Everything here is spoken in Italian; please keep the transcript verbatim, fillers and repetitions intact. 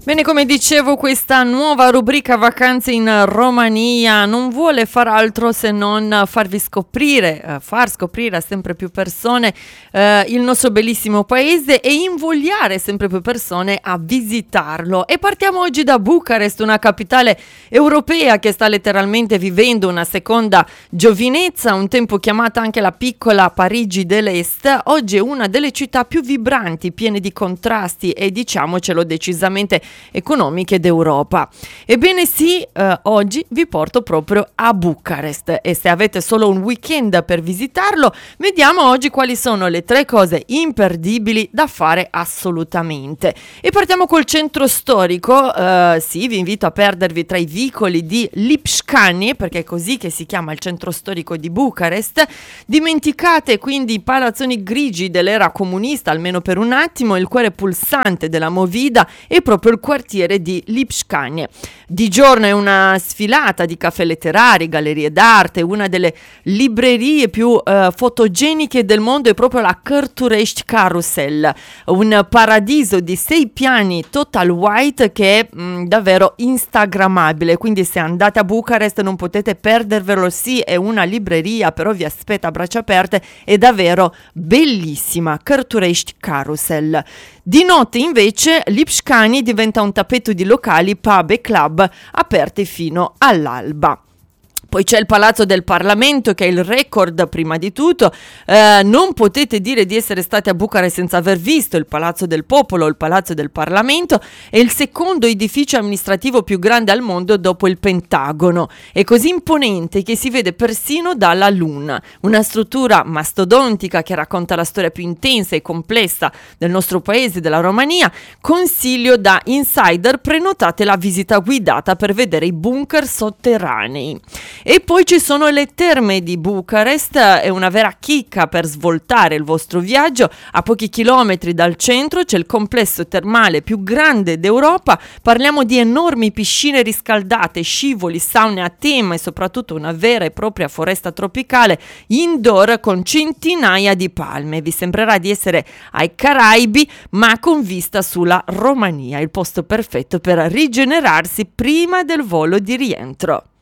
Bene, come dicevo, questa nuova rubrica Vacanze in Romania non vuole far altro se non farvi scoprire, eh, far scoprire a sempre più persone eh, il nostro bellissimo paese e invogliare sempre più persone a visitarlo. E partiamo oggi da Bucarest, una capitale europea che sta letteralmente vivendo una seconda giovinezza, un tempo chiamata anche la piccola Parigi dell'Est. Oggi è una delle città più vibranti, piene di contrasti e, diciamocelo, decisamente economiche d'Europa. Ebbene sì, eh, oggi vi porto proprio a Bucarest e se avete solo un weekend per visitarlo, vediamo oggi quali sono le tre cose imperdibili da fare assolutamente. E partiamo col centro storico. Eh, sì, vi invito a perdervi tra i vicoli di Lipscani, perché è così che si chiama il centro storico di Bucarest. Dimenticate quindi i palazzoni grigi dell'era comunista, almeno per un attimo. Il cuore pulsante della movida è proprio il quartiere di Lipscani. Di giorno è una sfilata di caffè letterari, gallerie d'arte, una delle librerie più eh, fotogeniche del mondo è proprio la Cărturești Carousel, un paradiso di sei piani total white che è mh, davvero instagrammabile, quindi se andate a Bucarest non potete perdervelo. Sì, è una libreria, però vi aspetta a braccia aperte, è davvero bellissima. Cărturești Carousel. Di notte invece Lipscani diventa un tappeto di locali, pub e club aperti fino all'alba. Poi c'è il Palazzo del Parlamento che è il record prima di tutto. Eh, non potete dire di essere stati a Bucarest senza aver visto il Palazzo del Popolo, il Palazzo del Parlamento. È il secondo edificio amministrativo più grande al mondo dopo il Pentagono. È così imponente che si vede persino dalla Luna. Una struttura mastodontica che racconta la storia più intensa e complessa del nostro paese, della Romania. Consiglio da insider, prenotate la visita guidata per vedere i bunker sotterranei. E poi ci sono le terme di Bucarest, è una vera chicca per svoltare il vostro viaggio. A pochi chilometri dal centro c'è il complesso termale più grande d'Europa, parliamo di enormi piscine riscaldate, scivoli, saune a tema e soprattutto una vera e propria foresta tropicale indoor con centinaia di palme. Vi sembrerà di essere ai Caraibi ma con vista sulla Romania, il posto perfetto per rigenerarsi prima del volo di rientro.